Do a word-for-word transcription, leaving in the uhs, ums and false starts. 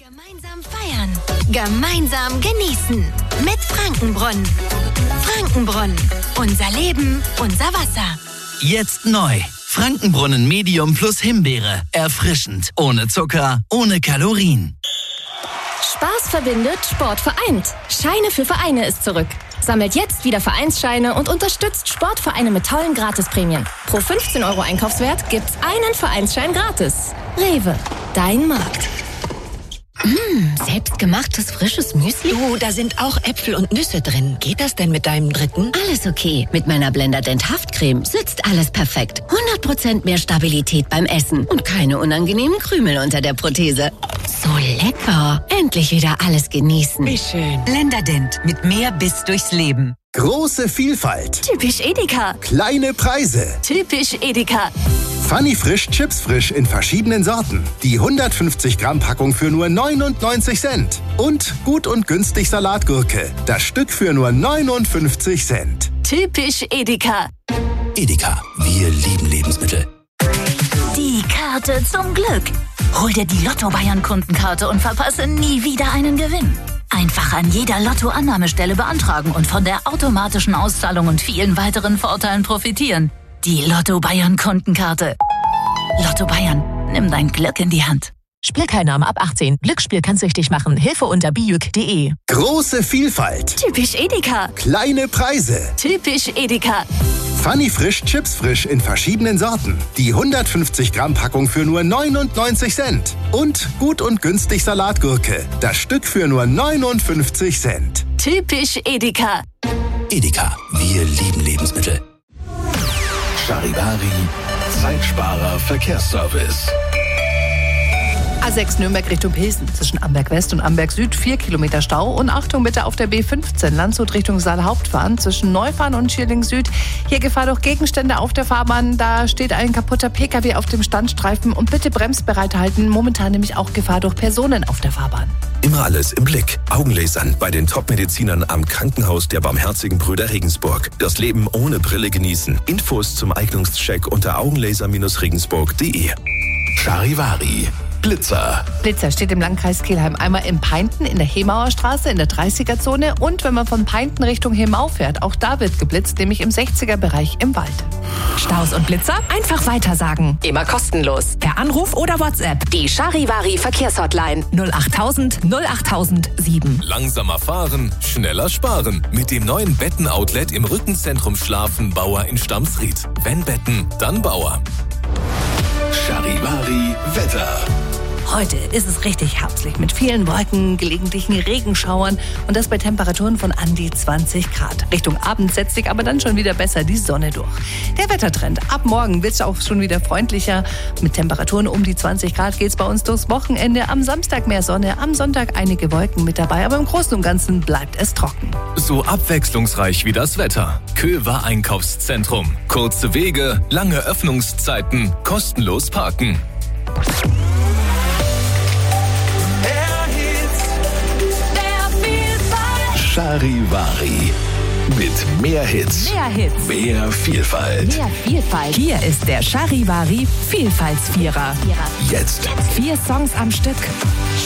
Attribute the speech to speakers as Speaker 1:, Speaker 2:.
Speaker 1: Gemeinsam feiern, gemeinsam genießen mit Frankenbrunnen. Frankenbrunnen, unser Leben, unser Wasser.
Speaker 2: Jetzt neu. Frankenbrunnen Medium plus Himbeere. Erfrischend, ohne Zucker, ohne Kalorien.
Speaker 3: Spaß verbindet, Sport vereint. Scheine für Vereine ist zurück. Sammelt jetzt wieder Vereinsscheine und unterstützt Sportvereine mit tollen Gratisprämien. Pro fünfzehn Euro Einkaufswert gibt's einen Vereinsschein gratis. Rewe, dein Markt.
Speaker 4: Mmh, selbstgemachtes frisches Müsli?
Speaker 5: Du, da sind auch Äpfel und Nüsse drin. Geht das denn mit deinem dritten?
Speaker 4: Alles okay. Mit meiner Blender Dent Haftcreme sitzt alles perfekt. hundert Prozent mehr Stabilität beim Essen und keine unangenehmen Krümel unter der Prothese. So lecker. Endlich wieder alles genießen.
Speaker 5: Wie schön.
Speaker 6: Blender Dent mit mehr Biss durchs Leben.
Speaker 7: Große Vielfalt.
Speaker 3: Typisch Edeka.
Speaker 7: Kleine Preise.
Speaker 3: Typisch Edeka.
Speaker 7: Funny Frisch Chips Frisch in verschiedenen Sorten. Die hundertfünfzig Gramm Packung für nur neunundneunzig Cent. Und gut und günstig Salatgurke. Das Stück für nur neunundfünfzig Cent.
Speaker 3: Typisch Edeka.
Speaker 2: Edeka, wir lieben Lebensmittel.
Speaker 1: Die Karte zum Glück. Hol dir die Lotto-Bayern-Kundenkarte und verpasse nie wieder einen Gewinn. Einfach an jeder Lotto-Annahmestelle beantragen und von der automatischen Auszahlung und vielen weiteren Vorteilen profitieren. Die Lotto-Bayern-Kundenkarte. Lotto Bayern, nimm dein Glück in die Hand.
Speaker 8: Spielteilnahme ab achtzehn. Glücksspiel kann süchtig machen. Hilfe unter bijuk punkt de.
Speaker 7: Große Vielfalt.
Speaker 3: Typisch Edeka.
Speaker 7: Kleine Preise.
Speaker 3: Typisch Edeka.
Speaker 7: Funny Frisch Chips Frisch in verschiedenen Sorten. Die hundertfünfzig Gramm Packung für nur neunundneunzig Cent. Und gut und günstig Salatgurke. Das Stück für nur neunundfünfzig Cent.
Speaker 3: Typisch Edeka.
Speaker 2: Edeka, wir lieben Lebensmittel.
Speaker 9: Charivari, Zeitsparer Verkehrsservice.
Speaker 10: A sechs Nürnberg Richtung Pilsen. Zwischen Amberg West und Amberg Süd vier Kilometer Stau. Und Achtung bitte auf der B fünfzehn Landshut Richtung Saalhauptfahren. Zwischen Neufahren und Schierling Süd. Hier Gefahr durch Gegenstände auf der Fahrbahn. Da steht ein kaputter Pkw auf dem Standstreifen. Und bitte bremsbereit halten. Momentan nämlich auch Gefahr durch Personen auf der Fahrbahn.
Speaker 9: Immer alles im Blick. Augenlasern bei den Top-Medizinern am Krankenhaus der Barmherzigen Brüder Regensburg. Das Leben ohne Brille genießen. Infos zum Eignungscheck unter augenlaser regensburg punkt de. Charivari. Blitzer.
Speaker 10: Blitzer steht im Landkreis Kelheim einmal in Peinten in der Hemauer Straße in der dreißiger-Zone und wenn man von Peinten Richtung Hemau fährt, auch da wird geblitzt, nämlich im sechziger-Bereich im Wald.
Speaker 8: Staus und Blitzer einfach weitersagen.
Speaker 5: Immer kostenlos.
Speaker 8: Per Anruf oder WhatsApp.
Speaker 5: Die Charivari Verkehrshotline.
Speaker 8: null achttausend null achttausend sieben.
Speaker 11: Langsamer fahren, schneller sparen. Mit dem neuen Betten-Outlet im Rückenzentrum Schlafen Bauer in Stamsried. Wenn Betten, dann Bauer.
Speaker 9: Charivari Wetter.
Speaker 10: Heute ist es richtig herbstlich mit vielen Wolken, gelegentlichen Regenschauern und das bei Temperaturen von an die zwanzig Grad. Richtung Abend setzt sich aber dann schon wieder besser die Sonne durch. Der Wettertrend. Ab morgen wird es auch schon wieder freundlicher. Mit Temperaturen um die zwanzig Grad geht es bei uns durchs Wochenende. Am Samstag mehr Sonne, am Sonntag einige Wolken mit dabei, aber im Großen und Ganzen bleibt es trocken.
Speaker 11: So abwechslungsreich wie das Wetter. Köver Einkaufszentrum. Kurze Wege, lange Öffnungszeiten, kostenlos parken.
Speaker 9: Charivari. Mit mehr Hits.
Speaker 8: Mehr Hits.
Speaker 9: Mehr Vielfalt.
Speaker 8: Mehr Vielfalt. Hier ist der Charivari Vielfaltsvierer.
Speaker 9: Jetzt.
Speaker 8: Vier Songs am Stück.